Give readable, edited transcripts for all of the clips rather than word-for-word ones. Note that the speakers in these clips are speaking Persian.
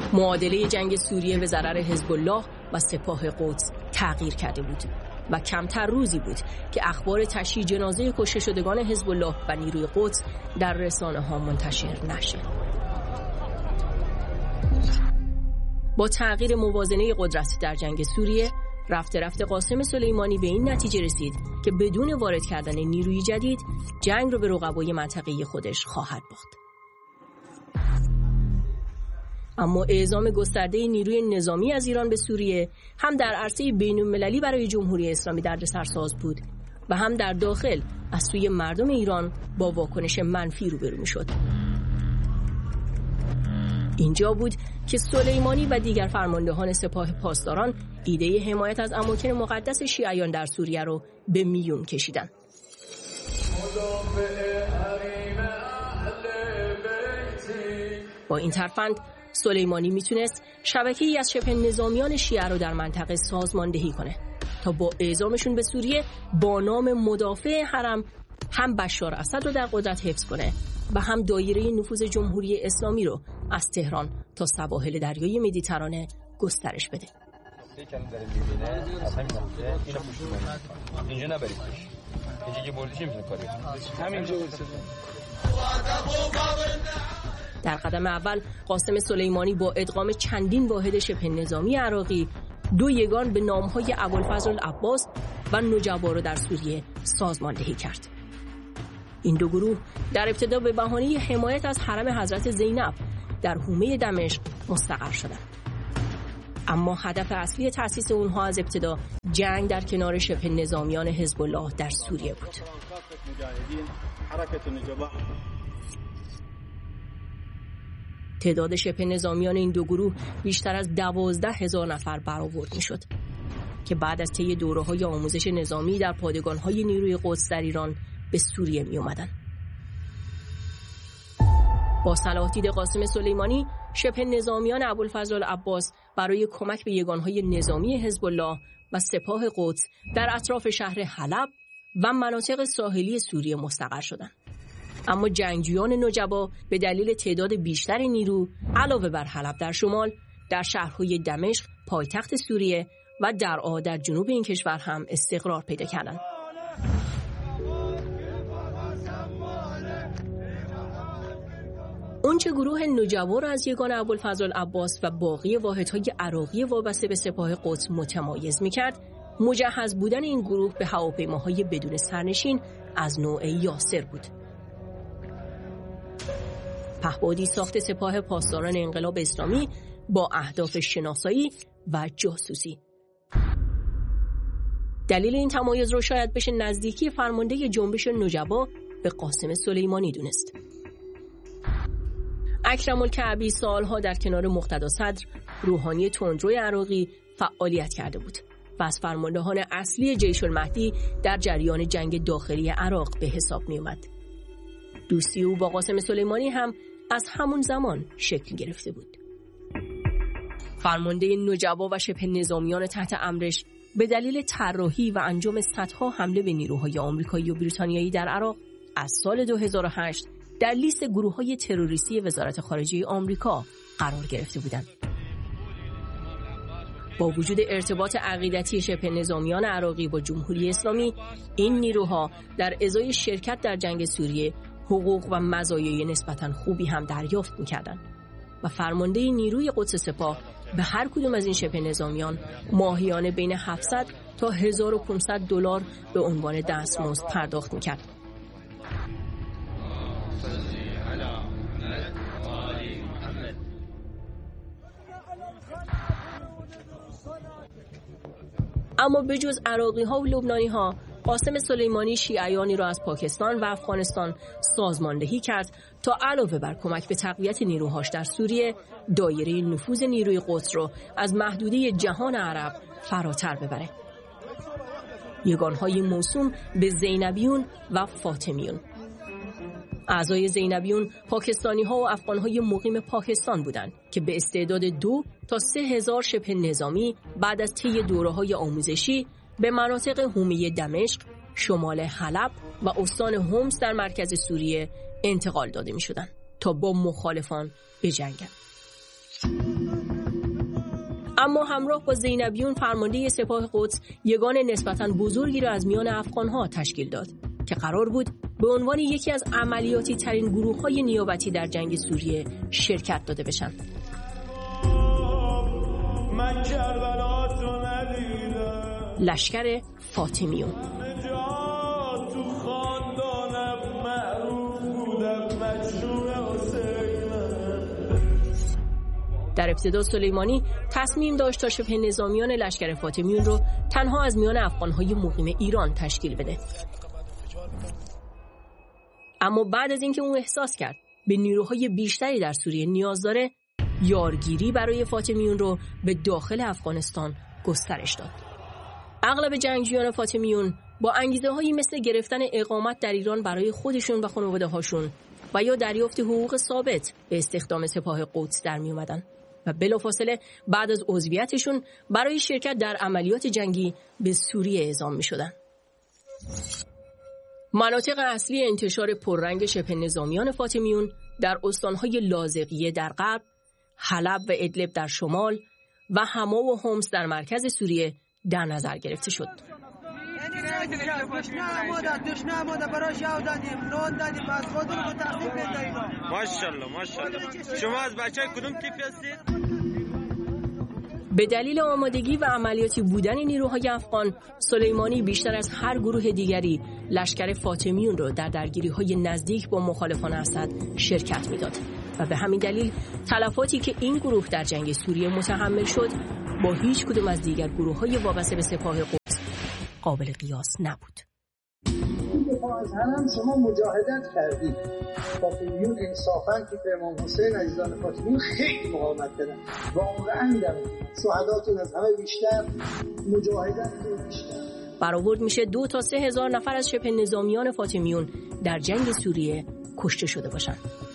معادله جنگ سوریه به ضرر حزب الله و سپاه قدس تغییر کرده بود و کمتر روزی بود که اخبار تشییع جنازه کشته شدگان حزب الله و نیروی قدس در رسانه‌ها منتشر نشد. با تغییر موازنه قدرت در جنگ سوریه، رفته رفته قاسم سلیمانی به این نتیجه رسید که بدون وارد کردن نیروی جدید جنگ رو به رقبای منطقه‌ای خودش خواهد باخت. اما اعزام گسترده نیروی نظامی از ایران به سوریه هم در عرصه بین‌المللی برای جمهوری اسلامی دردسرساز بود و هم در داخل از سوی مردم ایران با واکنش منفی روبرو می‌شد. اینجا بود که سلیمانی و دیگر فرماندهان سپاه پاسداران ایده حمایت از اماکن مقدس شیعیان در سوریه رو به میون کشیدند. با این ترفند سلیمانی میتونست شبکه‌ای از شبه نظامیان شیعه رو در منطقه سازماندهی کنه تا با اعزامشون به سوریه با نام مدافع حرم هم بشار اسد رو در قدرت حفظ کنه و هم دایره نفوذ جمهوری اسلامی رو از تهران تا سواحل دریای مدیترانه گسترش بده. اینجا نبرید. اینجا که بردیش نمیتونه کاری. همینجا در قدم اول قاسم سلیمانی با ادغام چندین واحد شبه نظامی عراقی دو یگان به نامهای ابوالفضل العباس و نجبا را در سوریه سازماندهی کرد. این دو گروه در ابتدا به بهانه حمایت از حرم حضرت زینب در حومه دمشق مستقر شدند. اما هدف اصلی تأسیس اونها از ابتدا جنگ در کنار شبه نظامیان حزب الله در سوریه بود. تعداد شبه نظامیان این دو گروه بیشتر از 12,000 نفر برآورد میشد که بعد از طی دوره‌های آموزش نظامی در پادگان‌های نیروی قدس در ایران به سوریه می اومدن. با صلاح دید قاسم سلیمانی، شبه نظامیان ابوالفضل العباس برای کمک به یگانهای نظامی حزب الله و سپاه قدس در اطراف شهر حلب و مناطق ساحلی سوریه مستقر شدند. اما جنگجویان نجبا به دلیل تعداد بیشتر نیرو علاوه بر حلب در شمال، در شهرهای دمشق پایتخت سوریه و درعا در جنوب این کشور هم استقرار پیدا کردند. اونچه گروه نجبا را از یگان ابوالفضل العباس و باقی واحدهای عراقی وابسته به سپاه قدس متمایز می‌کرد، مجهز بودن این گروه به هواپیماهای بدون سرنشین از نوع یاسر بود. پهپادی ساخت سپاه پاسداران انقلاب اسلامی با اهداف شناسایی و جاسوسی. دلیل این تمایز رو شاید بشه نزدیکی فرمانده جنبش نجبا به قاسم سلیمانی دونست. اکرم الکعبی سالها در کنار مقتدا صدر، روحانی تندروی عراقی فعالیت کرده بود و از فرماندهان اصلی جیش المهدی در جریان جنگ داخلی عراق به حساب می اومد. دوستی او با قاسم سلیمانی هم از همون زمان شکل گرفته بود. فرمانده نجبا و شبه نظامیان تحت امرش به دلیل طراحی و انجام صدها حمله به نیروهای آمریکایی و بریتانیایی در عراق از سال 2008 در لیست گروه‌های تروریستی وزارت خارجه آمریکا قرار گرفته بودند. با وجود ارتباط عقیدتی شبه نظامیان عراقی با جمهوری اسلامی، این نیروها در ازای شرکت در جنگ سوریه حقوق و مزایای نسبتاً خوبی هم دریافت می‌کردند و فرمانده نیروی قدس سپاه به هر کدوم از این شبه نظامیان ماهیانه بین 700 تا 1500 دلار به عنوان دستمزد پرداخت می‌کرد. اما بجز عراقی‌ها و لبنانی‌ها، قاسم سلیمانی شیعیانی را از پاکستان و افغانستان سازماندهی کرد تا علاوه بر کمک به تقویت نیروهاش در سوریه، دایره نفوذ نیروی قدس را از محدوده جهان عرب فراتر ببره. یگانهای موسوم به زینبیون و فاطمیون. اعضای زینبیون پاکستانی‌ها و افغان‌های مقیم پاکستان بودند که به استعداد 2 تا 3,000 شبه نظامی بعد از طی دوره‌های آموزشی به مناطق حومه دمشق، شمال حلب و استان حمص در مرکز سوریه انتقال داده می‌شدند تا با مخالفان بجنگند. اما همراه با زینبیون فرمانده سپاه قدس یگان نسبتاً بزرگی را از میان افغان‌ها تشکیل داد که قرار بود به عنوان یکی از عملیاتی ترین گروه‌های نیابتی در جنگ سوریه شرکت داده بشن. لشکر فاطمیون در ابتدا سلیمانی تصمیم داشت تا شبه نظامیان لشکر فاطمیون رو تنها از میان افغان‌های مقیم ایران تشکیل بده. اما بعد از اینکه اون احساس کرد به نیروهای بیشتری در سوریه نیاز داره، یارگیری برای فاطمیون رو به داخل افغانستان گسترش داد. اغلب جنگجویان فاطمیون با انگیزه‌هایی مثل گرفتن اقامت در ایران برای خودشون و خانواده‌هاشون و یا دریافت حقوق ثابت به استخدام سپاه قدس در می اومدن و بلافاصله بعد از عضویتشون برای شرکت در عملیات جنگی به سوریه اعزام می شدن. مناطق اصلی انتشار پررنگ شبه نظامیان فاطمیون در استانهای لاذقیه در غرب، حلب و ادلب در شمال و حما و حمص در مرکز سوریه در نظر گرفته شد. ماشاءالله شما از بچه کدوم تیپ هستید؟ به دلیل آمادگی و عملیاتی بودن نیروهای افغان، سلیمانی بیشتر از هر گروه دیگری لشکر فاطمیون را در درگیری‌های نزدیک با مخالفان اسد شرکت می‌داد و به همین دلیل تلفاتی که این گروه در جنگ سوریه متحمل شد با هیچ کدوم از دیگر گروه‌های وابسته به سپاه قدس قابل قیاس نبود. دفاع از هم شما مجاهدت کردید. فاطمیون انصافاً که امام حسین عزیزان فاطمیون خیلی مقاومت کردن. واقعاً میگم شهداتون از همه بیشتر، مجاهدتون بیشتر. برآورد میشه 2 تا 3 هزار نفر از شبه نظامیان فاطمیون در جنگ سوریه کشته شده باشند.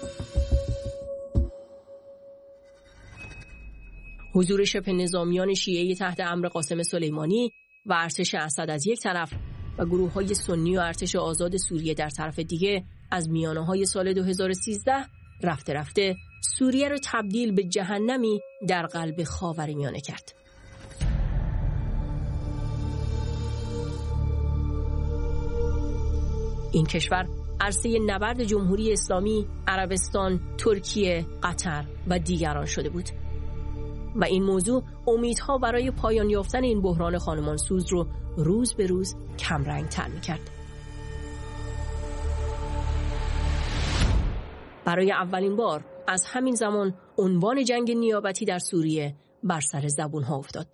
حضور شبه نظامیان شیعی تحت امر قاسم سلیمانی و ارتش اسد از یک طرف و گروه‌های سنی و ارتش آزاد سوریه در طرف دیگه از میانه‌های سال 2013 رفته رفته سوریه رو تبدیل به جهنمی در قلب خاورمیانه کرد. این کشور عرصه نبرد جمهوری اسلامی، عربستان، ترکیه، قطر و دیگران شده بود و این موضوع امیدها برای پایان یافتن این بحران خانمانسوز رو روز به روز کمرنگ تر می‌کرد. برای اولین بار از همین زمان عنوان جنگ نیابتی در سوریه بر سر زبونها افتاد.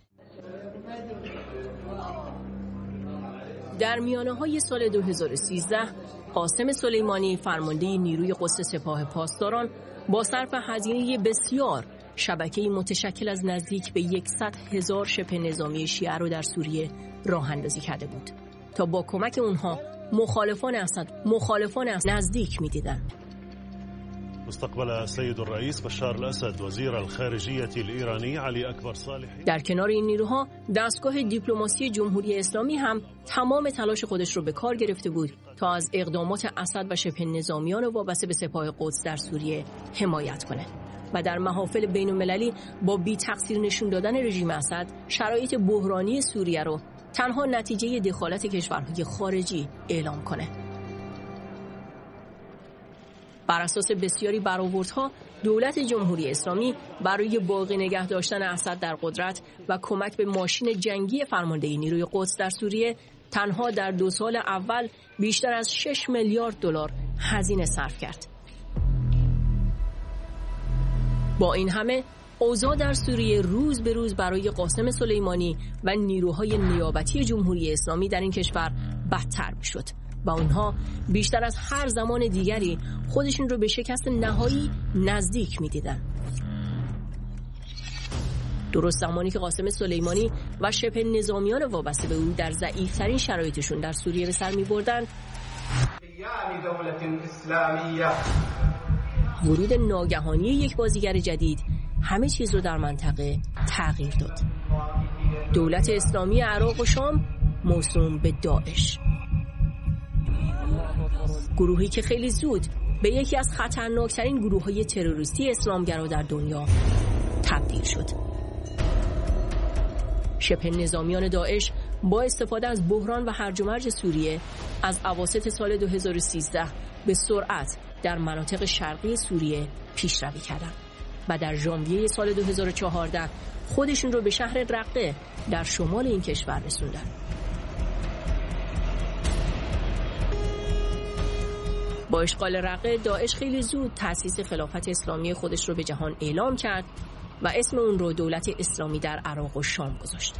در میانه‌های سال 2013 قاسم سلیمانی فرمانده نیروی قدس سپاه پاسداران با صرف هزینه بسیار شبکه‌ای متشکل از نزدیک به 100,000 شبه نظامی شیعه رو در سوریه راه اندازی کرده بود تا با کمک اونها مخالفان اسد نزدیک می‌دیدن. استقبل السيد الرئيس بشار الأسد وزير الخارجية الإيراني علي أكبر صالحی. در کنار این نیروها دستگاه دیپلماسی جمهوری اسلامی هم تمام تلاش خودش رو به کار گرفته بود تا از اقدامات اسد و شبه نظامیان وابسته به سپاه قدس در سوریه حمایت کنه و در محافل بین‌المللی با بی تقصیر نشون دادن رژیم اسد شرایط بحرانی سوریه رو تنها نتیجه دخالت کشورهای خارجی اعلام کنه. بر اساس بسیاری برآوردها دولت جمهوری اسلامی برای باقی نگه داشتن اسد در قدرت و کمک به ماشین جنگی فرمانده نیروی قدس در سوریه تنها در 2 سال اول بیشتر از 6 میلیارد دلار هزینه صرف کرد. با این همه اوضاع در سوریه روز به روز برای قاسم سلیمانی و نیروهای نیابتی جمهوری اسلامی در این کشور بدتر می‌شد و اونها بیشتر از هر زمان دیگری خودشون رو به شکست نهایی نزدیک می‌دیدن. درست زمانی که قاسم سلیمانی و شبه نظامیان وابسته به او در ضعیف‌ترین شرایطشون در سوریه به سر می‌بردند، ورود ناگهانی یک بازیگر جدید همه چیز رو در منطقه تغییر داد. دولت اسلامی عراق و شام موسوم به داعش، گروهی که خیلی زود به یکی از خطرناکترین گروه‌های تروریستی اسلامگرا در دنیا تبدیل شد. شبه نظامیان داعش با استفاده از بحران و هرج و مرج سوریه از اواسط سال 2013 به سرعت در مناطق شرقی سوریه پیشروی کردند و در ژانویه سال 2014 خودشون رو به شهر رقه در شمال این کشور رسوندن. با اشغال رقه داعش خیلی زود تأسیس خلافت اسلامی خودش رو به جهان اعلام کرد و اسم اون رو دولت اسلامی در عراق و شام گذاشت.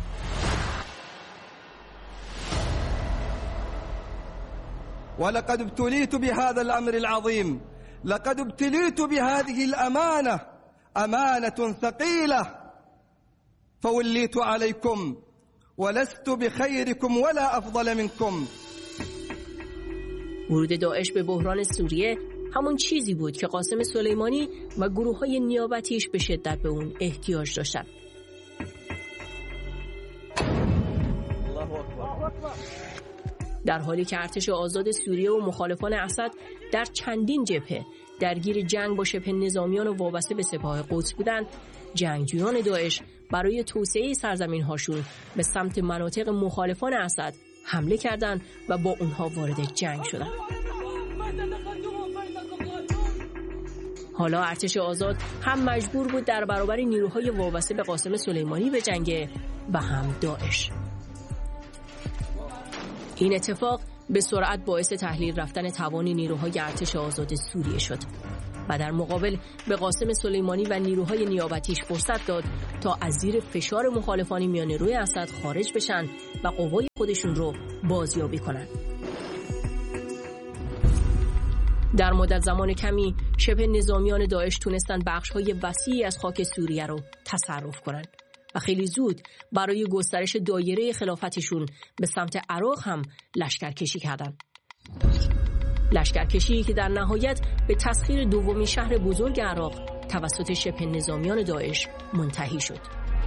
ولقد ابتليت بهذا الأمر العظيم لقد ابتليت بهذه الأمانة أمانة ثقيلة فوليت عليكم ولست بخيركم ولا أفضل منكم. ورود داعش به بحران سوریه همون چیزی بود که قاسم سلیمانی و گروه‌های نیابتیش به شدت به اون احتیاج داشتن. در حالی که ارتش آزاد سوریه و مخالفان اسد در چندین جبهه درگیر جنگ با شبه نظامیان و وابسته به سپاه قدس بودند، جنگجویان داعش برای توسعه سرزمین‌هاشون به سمت مناطق مخالفان اسد حمله کردند و با اونها وارد جنگ شدند. حالا ارتش آزاد هم مجبور بود در برابر نیروهای وابسته به قاسم سلیمانی بجنگه و هم داعش. این اتفاق به سرعت باعث تحلیل رفتن توان نیروهای ارتش آزاد سوریه شد و در مقابل به قاسم سلیمانی و نیروهای نیابتیش فرصت داد تا از زیر فشار مخالفان میانه روی اسد خارج بشن و قوای خودشون رو بازیابی کنن. در مدت زمان کمی شبه نظامیان داعش تونستن بخش‌های وسیعی از خاک سوریه رو تصرف کنن و خیلی زود برای گسترش دایره خلافتشون به سمت عراق هم لشکرکشی کردند. لشکرکشی که در نهایت به تسخیر دومین شهر بزرگ عراق توسط شبه نظامیان داعش منتهی شد.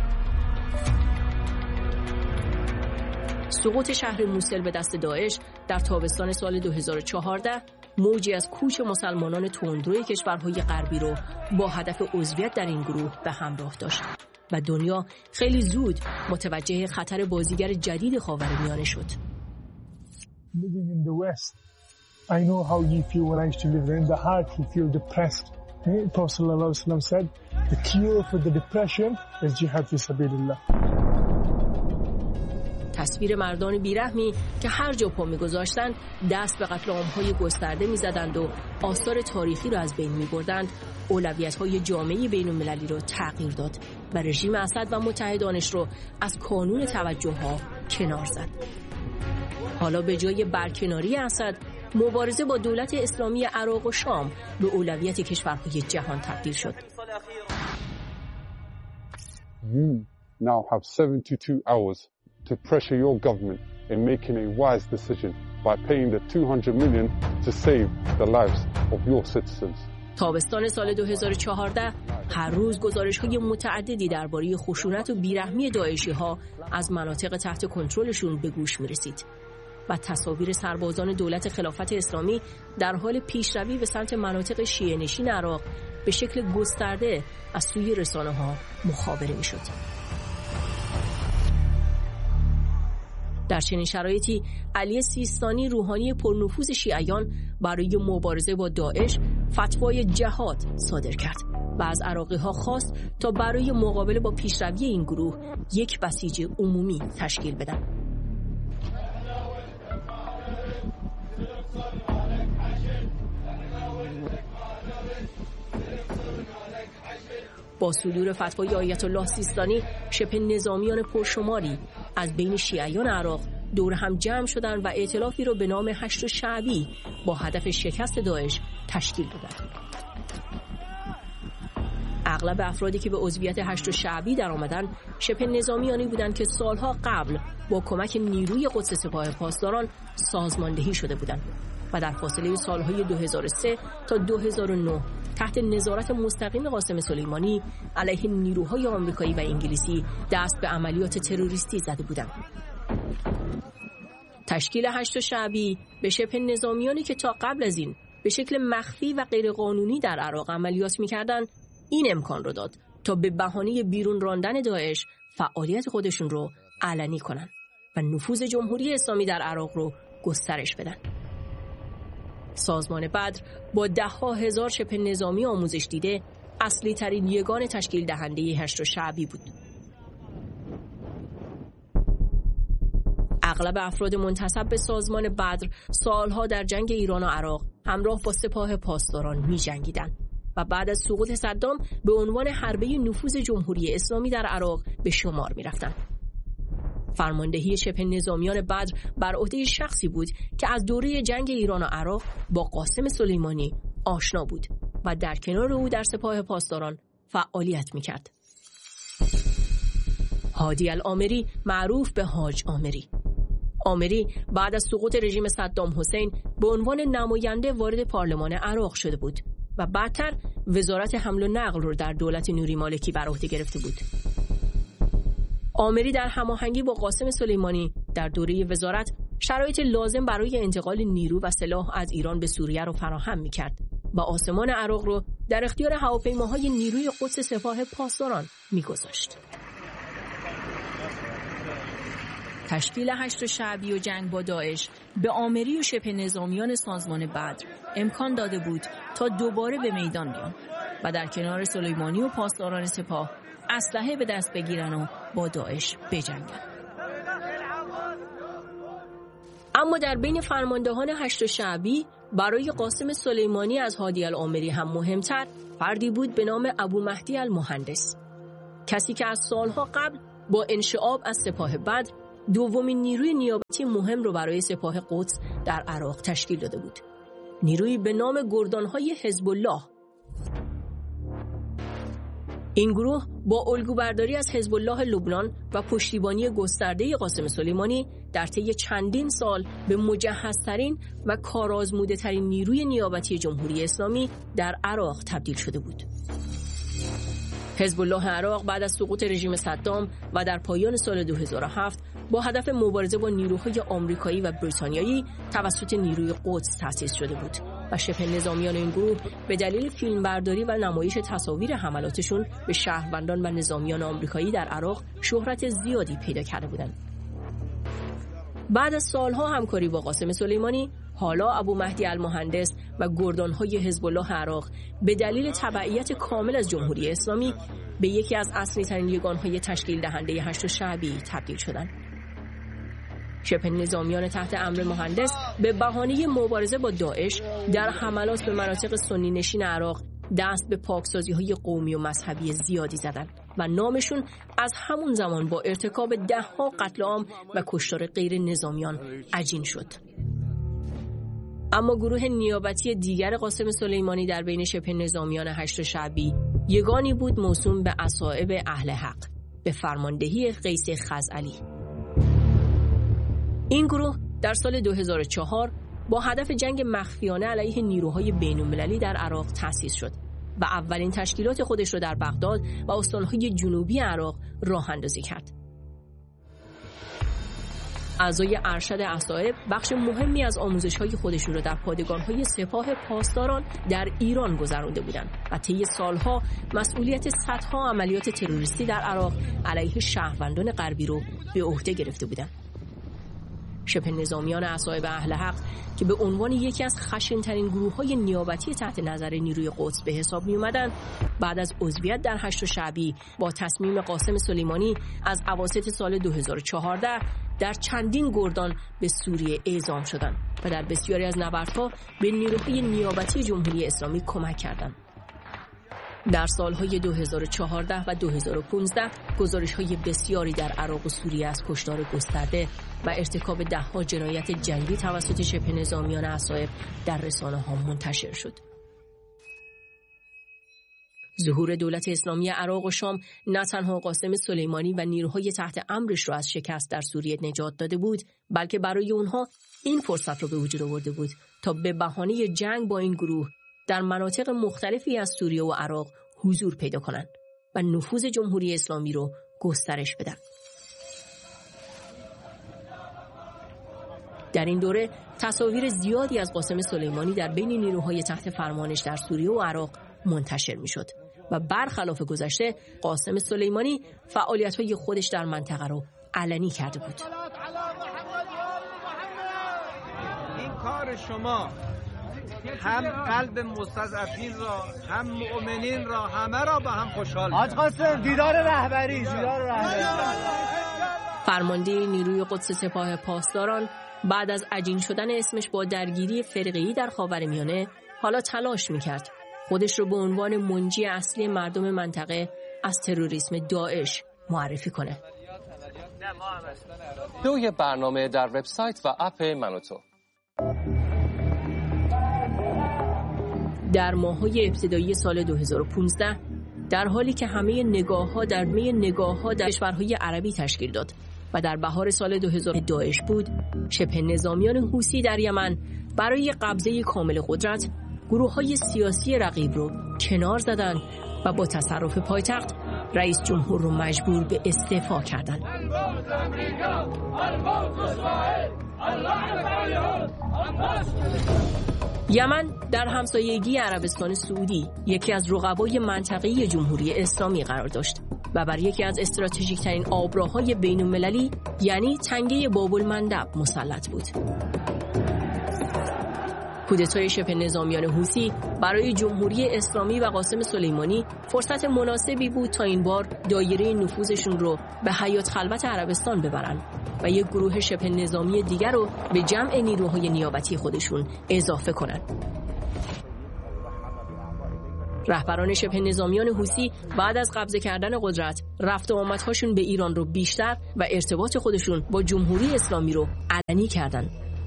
سقوط شهر موصل به دست داعش در تابستان سال 2014 موجی از کوچ مسلمانان تندروی کشورهای غربی رو با هدف عضویت در این گروه به همراه داشت و دنیا خیلی زود متوجه خطر بازیگر جدید خاورمیانه شد. Living in the West, I know how you feel when I used to live there. In the heart, you feel depressed. Prophet sallallahu alaihi wasallam said, the cure for the depression is jihad fi sabilillah. تصویر مردان بیرحمی که هر جا پا می‌گذاشتند دست به قتل عام‌های گسترده می‌زدند و آثار تاریخی را از بین می‌بردند، اولویت‌های جامعه بین‌المللی را تغییر داد و رژیم اسد و متحدانش رو از کانون توجه‌ها کنار زد. حالا به جای برکناری اسد، مبارزه با دولت اسلامی عراق و شام به اولویت کشورهای جهان تبدیل شد. You now have 72 hours to pressure your government in making a wise decision by paying the 200 million to save the lives of your citizens. تابستان سال 2014 هر روز گزارش‌های متعددی درباره خشونت و بیرحمی داعشی‌ها از مناطق تحت کنترلشون به گوش می‌رسید و تصاویر سربازان دولت خلافت اسلامی در حال پیشروی به سمت مناطق شیعه‌نشین عراق به شکل گسترده از سوی رسانه‌ها مخابره می‌شد. در چنین شرایطی علی سیستانی، روحانی پرنفوذ شیعیان، برای مبارزه با داعش فتوای جهاد صادر کرد و از عراقی‌ها خواست تا برای مقابله با پیشروی این گروه یک بسیج عمومی تشکیل بدن. با صدور فتوای آیت الله سیستانی، شبه نظامیان پرشماری از بین شیعیان عراق دور هم جمع شدند و ائتلافی را به نام هشت شعبی با هدف شکست داعش تشکیل دادند. اغلب افرادی که به عضویت هشت شعبی در آمدن شبه نظامیانی بودند که سالها قبل با کمک نیروی قدس سپاه پاسداران سازماندهی شده بودند و در فاصله سالهای 2003 تا 2009 تحت نظارت مستقیم قاسم سلیمانی علیه نیروهای آمریکایی و انگلیسی دست به عملیات تروریستی زده بودند. تشکیل هشت شعبی به شبه نظامیانی که تا قبل از این به شکل مخفی و غیرقانونی در عراق عملیات می‌کردند این امکان رو داد تا به بهانه بیرون راندن داعش فعالیت خودشون رو علنی کنند و نفوذ جمهوری اسلامی در عراق رو گسترش بدن. سازمان بدر با ده‌ها هزار شبه نظامی آموزش دیده اصلی ترین یگان تشکیل دهنده هشت شعبی بود. اغلب افراد منتسب به سازمان بدر سالها در جنگ ایران و عراق همراه با سپاه پاسداران می جنگیدند و بعد از سقوط صدام به عنوان حربه نفوذ جمهوری اسلامی در عراق به شمار می رفتند. فرماندهی شبه نظامیان بدر بر عهده شخصی بود که از دوره جنگ ایران و عراق با قاسم سلیمانی آشنا بود و در کنار او در سپاه پاسداران فعالیت می‌کرد. هادی العامری، معروف به حاج عامری. عامری بعد از سقوط رژیم صدام حسین به عنوان نماینده وارد پارلمان عراق شده بود و بعدتر وزارت حمل و نقل رو در دولت نوری مالکی بر عهده گرفته بود. عامری در هماهنگی با قاسم سلیمانی در دوره وزارت شرایط لازم برای انتقال نیرو و سلاح از ایران به سوریه را فراهم می‌کرد و آسمان عراق را در اختیار هواپیماهای نیروی قدس سپاه پاسداران می‌گذاشت. تشکیل هشت شعبی و جنگ با داعش به عامری و شبه نظامیان سازمان بدر امکان داده بود تا دوباره به میدان بیان و در کنار سلیمانی و پاسداران سپاه اسلحه به دست بگیرن و با داعش بجنگن. اما در بین فرماندهان هشت شعبی برای قاسم سلیمانی از هادی العامری هم مهمتر فردی بود به نام ابومهدی المهندس، کسی که از سالها قبل با انشعاب از سپاه بدر دومین نیروی نیابتی مهم رو برای سپاه قدس در عراق تشکیل داده بود. نیرویی به نام گردانهای حزب الله. این گروه با الگوبرداری از حزب الله لبنان و پشتیبانی گسترده قاسم سلیمانی در طی چندین سال به مجهزترین و کارآزموده‌ترین نیروی نیابتی جمهوری اسلامی در عراق تبدیل شده بود. حزب الله عراق بعد از سقوط رژیم صدام و در پایان سال 2007 با هدف مبارزه با نیروهای آمریکایی و بریتانیایی توسط نیروی قدس تأسیس شده بود و شبه نظامیان این گروه به دلیل فیلمبرداری و نمایش تصاویر حملاتشون به شهروندان و نظامیان آمریکایی در عراق شهرت زیادی پیدا کرده بودند. بعد از سالها همکاری با قاسم سلیمانی، حالا ابومهدی المهندس و گردانهای حزب الله عراق به دلیل تبعیت کامل از جمهوری اسلامی به یکی از اصلی ترین یگانهای تشکیل دهنده هشت شعبی تبدیل شدند. شبه نظامیان تحت امر مهندس به بهانه مبارزه با داعش در حملات به مناطق سنی نشین عراق دست به پاکسازی‌های قومی و مذهبی زیادی زدند و نامشون از همون زمان با ارتکاب ده‌ها قتل عام و کشتار غیر نظامیان عجین شد. اما گروه نیابتی دیگر قاسم سلیمانی در بین شبه نظامیان هشت شعبی یگانی بود موسوم به اصائب اهل حق به فرماندهی قیس خزعلی. این گروه در سال 2004 با هدف جنگ مخفیانه علیه نیروهای بین‌المللی در عراق تأسیس شد و اولین تشکیلات خودش را در بغداد و استانهای جنوبی عراق راه اندازی کرد. اعضای ارشد اصائب بخش مهمی از آموزش‌های خودشون را در پادگان‌های سپاه پاسداران در ایران گذرانده بودند و طی سالها مسئولیت صدها عملیات تروریستی در عراق علیه شهروندان غربی رو به عهده گرفته بودند. شبه نظامیان اصائب اهل حق که به عنوان یکی از خشن‌ترین گروه‌های نیابتی تحت نظر نیروی قدس به حساب می‌آمدند، بعد از عضویت در هشت شعبی با تصمیم قاسم سلیمانی از اواسط سال 2014 در چندین گردان به سوریه اعزام شدند و در بسیاری از نبردها به نیروهای نیابتی جمهوری اسلامی کمک کردند. در سالهای 2014 و 2015 گزارش‌های بسیاری در عراق و سوریه از کشتار گسترده و ارتکاب ده‌ها جنایت جنگی توسط شبه نظامیان اصائب در رسانه‌ها منتشر شد. ظهور دولت اسلامی عراق و شام نه تنها قاسم سلیمانی و نیروهای تحت امرش را از شکست در سوریه نجات داده بود، بلکه برای اونها این فرصت را به وجود آورده بود تا به بهانه جنگ با این گروه در مناطق مختلفی از سوریه و عراق حضور پیدا کنند و نفوذ جمهوری اسلامی رو گسترش بدن. در این دوره تصاویر زیادی از قاسم سلیمانی در بین نیروهای تحت فرمانش در سوریه و عراق منتشر می‌شد و برخلاف گذشته قاسم سلیمانی فعالیت‌های خودش در منطقه رو علنی کرده بود. این کار شما هم قلب مستضعفین را، هم مؤمنین را، همه را به هم خوشحال می‌کنه. حاج قاسم دیدار رهبری. فرمانده نیروی قدس سپاه پاسداران بعد از عجین شدن اسمش با درگیری فرقه‌ای در خاورمیانه حالا تلاش می‌کرد خودش رو به عنوان منجی اصلی مردم منطقه از تروریسم داعش معرفی کنه. دوی برنامه در وبسایت و اپ منوتو. در ماه‌های ابتدایی سال 2015 در حالی که همه نگاه‌ها در کشورهای عربی تشکیل داد و در بهار سال 2000 داعش بود، شبه نظامیان حوثی در یمن برای قبضه کامل قدرت گروه‌های سیاسی رقیب رو کنار زدند و با تصرف پایتخت رئیس جمهور رو مجبور به استعفا کردند. یمن در همسایگی عربستان سعودی یکی از رقبای منطقه‌ای جمهوری اسلامی قرار داشت و بر یکی از استراتژیک‌ترین آبراهای بین‌المللی یعنی تنگه باب‌المندب مسلط بود. کودتای شبه نظامیان حوثی برای جمهوری اسلامی و قاسم سلیمانی فرصت مناسبی بود تا این بار دایره نفوذشون رو به حیات خلوت عربستان ببرن و یک گروه شبه نظامی دیگر رو به جمع نیروهای نیابتی خودشون اضافه کنن. رهبران شبه نظامیان حوثی بعد از قبضه کردن قدرت رفت و آمدهاشون به ایران رو بیشتر و ارتباط خودشون با جمهوری اسلامی رو علنی کردن.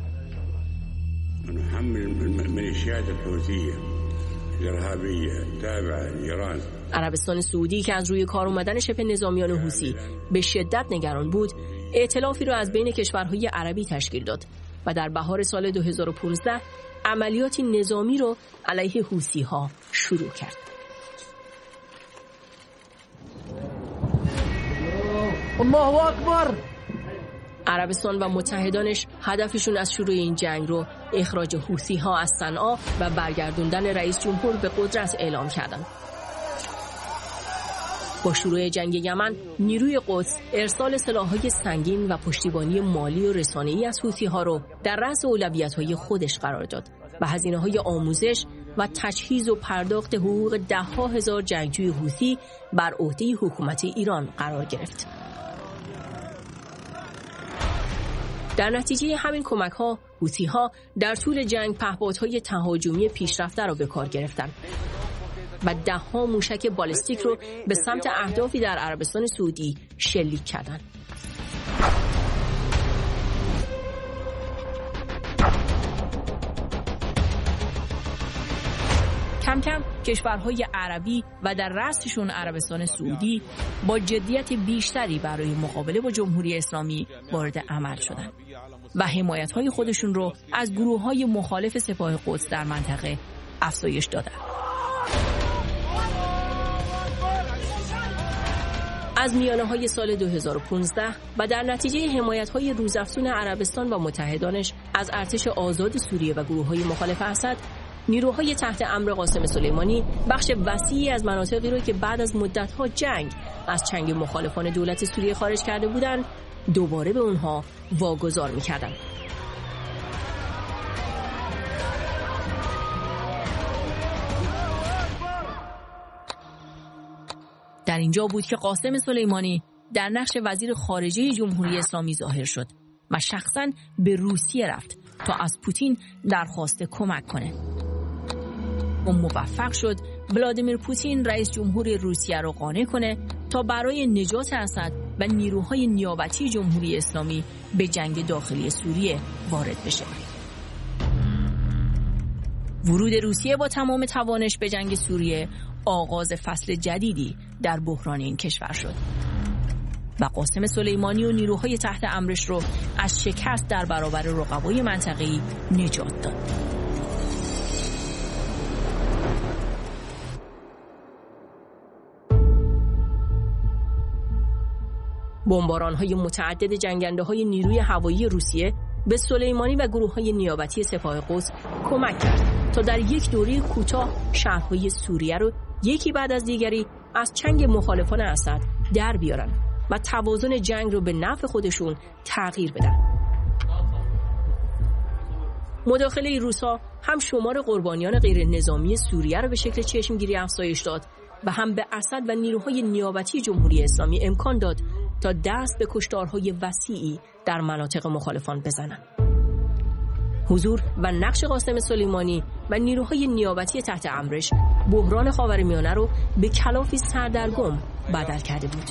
نحمل الميليشيات الحوثية الإرهابية تابعة لإيران. عربستان سعودی که از روی کار اومدن شبه نظامیان حوثی به شدت نگران بود، ائتلافی را از بین کشورهای عربی تشکیل داد و در بهار سال 2015 عملیاتی نظامی رو علیه حوثی‌ها شروع کرد. الله اکبر. عربستان و متحدانش هدفشون از شروع این جنگ رو اخراج حوثی‌ها از صنعا و برگردوندن رئیس جمهور به قدرت اعلام کردند. با شروع جنگ یمن، نیروی قدس ارسال سلاح‌های سنگین و پشتیبانی مالی و رسانه‌ای از حوثی‌ها رو در رأس اولویت‌های خودش قرار داد و هزینه‌های آموزش و تجهیز و پرداخت حقوق ده‌ها هزار جنگجوی حوثی بر عهده حکومت ایران قرار گرفت. در نتیجه همین کمک‌ها، حوثی‌ها در طول جنگ پهپادهای تهاجمی پیشرفته را به کار گرفتند و ده‌ها موشک بالستیک رو به سمت اهدافی در عربستان سعودی شلیک کردند. کم کم کشورهای عربی و در رأسشون عربستان سعودی با جدیت بیشتری برای مقابله با جمهوری اسلامی وارد عمل شدند و حمایت‌های خودشون رو از گروه‌های مخالف سپاه قدس در منطقه افزایش دادند. از میانه‌های سال 2015 و در نتیجه حمایت‌های روزافزون عربستان و متحدانش از ارتش آزاد سوریه و گروه‌های مخالف اسد، نیروهای تحت امر قاسم سلیمانی بخش وسیعی از مناطقی رو که بعد از مدت‌ها جنگ از چنگ مخالفان دولت سوریه خارج کرده بودند، دوباره به اونها واگذار می‌کردند. در اینجا بود که قاسم سلیمانی در نقش وزیر خارجه جمهوری اسلامی ظاهر شد و شخصاً به روسیه رفت تا از پوتین درخواست کمک کنه. و موفق شد ولادیمیر پوتین رئیس جمهور روسیه رو قانع کنه تا برای نجات اسد و نیروهای نیابتی جمهوری اسلامی به جنگ داخلی سوریه وارد بشه. ورود روسیه با تمام توانش به جنگ سوریه آغاز فصل جدیدی در بحران این کشور شد و قاسم سلیمانی و نیروهای تحت امرش رو از شکست در برابر رقبای منطقه‌ای نجات داد. بمباران‌های متعدد جنگنده‌های نیروی هوایی روسیه به سلیمانی و گروه‌های نیابتی سپاه قدس کمک کرد تا در یک دوره کوتاه شهرهای سوریه رو یکی بعد از دیگری از چنگ مخالفان اسد در بیارن و توازن جنگ رو به نفع خودشون تغییر بدن. مداخله روس‌ها هم شمار قربانیان غیر نظامی سوریه رو به شکل چشمگیری افزایش داد و هم به اسد و نیروهای نیابتی جمهوری اسلامی امکان داد تا دست به کشتارهای وسیعی در مناطق مخالفان بزنند. حضور و نقش قاسم سلیمانی و نیروهای نیابتی تحت امرش بحران خاورمیانه رو به کلافی سردرگم بدل کرده بود.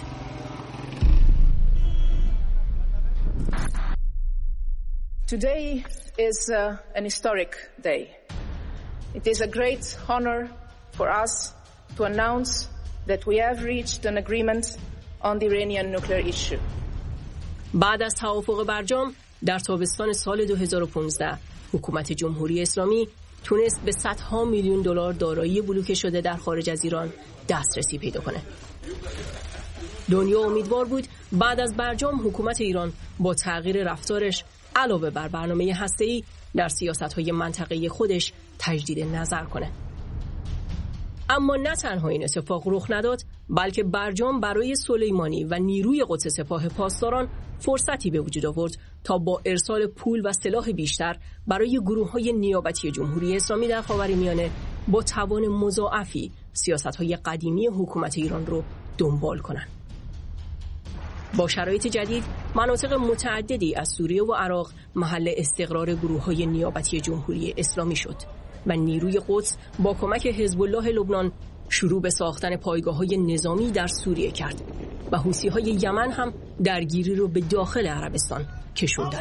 Today is an historic day. It is a great honor for us to announce that we have reached an agreement on the Iranian nuclear issue. بعد از توافق برجام در تابستان سال 2015 حکومت جمهوری اسلامی تونست به صدها میلیون دلار دارایی بلوکه شده در خارج از ایران دسترسی پیدا کنه. دنیا امیدوار بود بعد از برجام حکومت ایران با تغییر رفتارش علاوه بر برنامه هسته‌ای در سیاست‌های منطقه‌ای خودش تجدید نظر کنه. اما نه تنها این اتفاق رخ نداد، بلکه برجام برای سلیمانی و نیروی قدس سپاه پاسداران فرصتی به وجود آورد تا با ارسال پول و سلاح بیشتر برای گروه‌های نیابتی جمهوری اسلامی در خاورمیانه با توان مضاعفی سیاست‌های قدیمی حکومت ایران رو دنبال کنند. با شرایط جدید، مناطق متعددی از سوریه و عراق محل استقرار گروه‌های نیابتی جمهوری اسلامی شد و نیروی قدس با کمک حزب الله لبنان شروع به ساختن پایگاه‌های نظامی در سوریه کرد و حوثی‌های یمن هم درگیری رو به داخل عربستان کشوندند.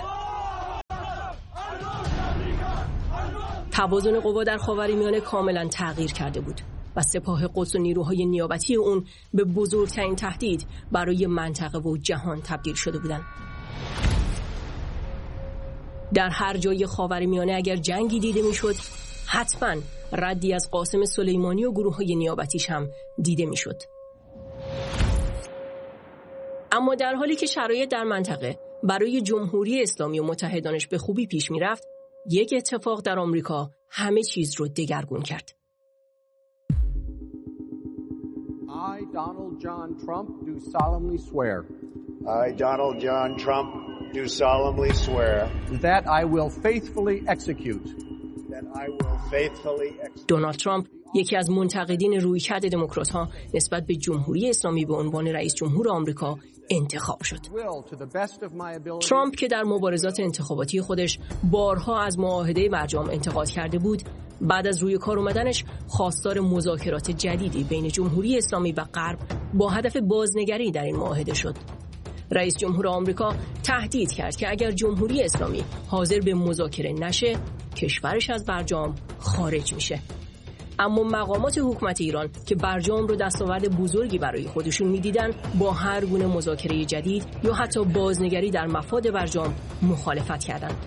توازن قوا در خاورمیانه کاملا تغییر کرده بود و سپاه قدس و نیروهای نیابتی اون به بزرگترین تهدید برای منطقه و جهان تبدیل شده بودند. در هر جای خاورمیانه اگر جنگی دیده میشد، حتما ردی از قاسم سلیمانی و گروه‌های نیابتیش هم دیده میشد. اما در حالی که شرایط در منطقه برای جمهوری اسلامی و متحدانش به خوبی پیش میرفت، یک اتفاق در آمریکا همه چیز رو دگرگون کرد. I, Donald John Trump, do solemnly swear. I, Donald John Trump, do solemnly swear. That I will faithfully execute. That I will faithfully execute. دونالد ترامپ یکی از منتقدین رویکرد دموکرات‌ها نسبت به جمهوری اسلامی به عنوان رئیس جمهور آمریکا انتخاب شد. ترامپ که در مبارزات انتخاباتی خودش بارها از معاهده برجام انتقاد کرده بود، بعد از روی کار اومدنش خواستار مذاکرات جدیدی بین جمهوری اسلامی و غرب با هدف بازنگری در این معاهده شد. رئیس جمهور آمریکا تهدید کرد که اگر جمهوری اسلامی حاضر به مذاکره نشه، کشورش از برجام خارج میشه. اما مقامات حکومت ایران که برجام رو دستاورد بزرگی برای خودشون میدیدن، با هر گونه مذاکره جدید یا حتی بازنگری در مفاد برجام مخالفت کردند.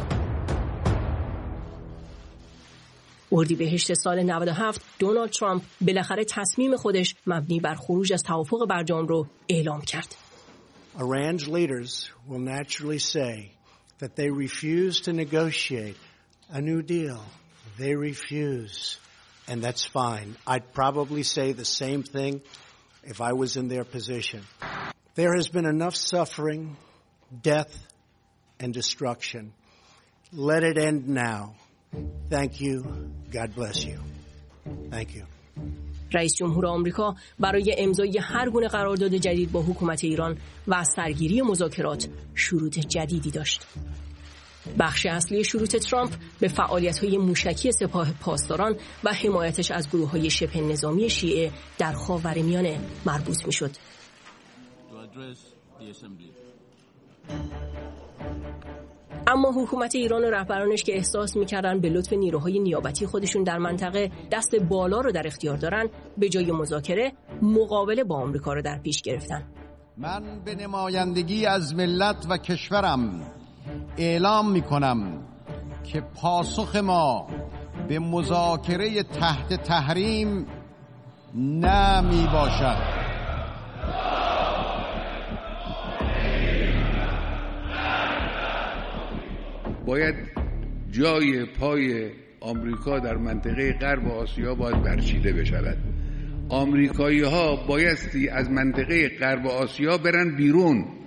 اردیبهشت سال 97 دونالد ترامپ بالاخره تصمیم خودش مبنی بر خروج از توافق برجام رو اعلام کرد. Iran's leaders will naturally say that they refuse to negotiate a new deal. They refuse. And that's fine. I'd probably say the same thing if I was in their position. There has been enough suffering, death, and destruction. Let it end now. Thank you. God bless you. Thank you. رئیس جمهور آمریکا برای امضای هر گونه قرارداد جدید با حکومت ایران و از سرگیری مذاکرات شروط جدیدی داشت. بخش اصلی شروط ترامپ به فعالیت‌های موشکی سپاه پاسداران و حمایتش از گروه‌های شبه نظامی شیعه در خاورمیانه مربوط می‌شد. اما حکومت ایران و رهبرانش که احساس می‌کردن به لطف نیروهای نیابتی خودشون در منطقه دست بالا رو در اختیار دارن، به جای مذاکره مقابله با آمریکا رو در پیش گرفتن. من به نمایندگی از ملت و کشورم اعلام می‌کنم که پاسخ ما به مذاکره تحت تحریم نه میباشد. باید جای پای آمریکا در منطقه غرب آسیا باید برچیده بشود. آمریکایی‌ها بایستی از منطقه غرب آسیا برن بیرون.